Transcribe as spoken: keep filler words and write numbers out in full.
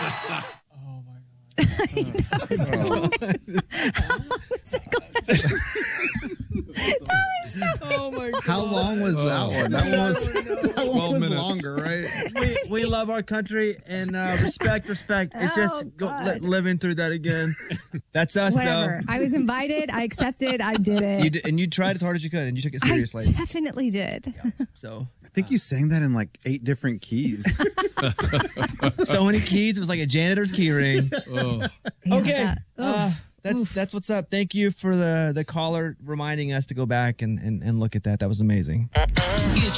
Oh my god. I know, so How was that going? That was so Oh my god. How long was that one? That one was, that one was minutes. longer, right? we, we love our country and uh, respect, respect. It's just Oh, go, God. li- living through that again. That's us, Whatever. I was invited. I accepted. I did though. it. You did, and you tried as hard as you could, and you took it I seriously. definitely did. So, I think you sang that in like eight different keys. so many keys. It was like a janitor's key ring. Oh. Okay. Yeah. Uh, Oof. that's Oof. that's what's up. Thank you for the the caller reminding us to go back and, and, and look at that. That was amazing.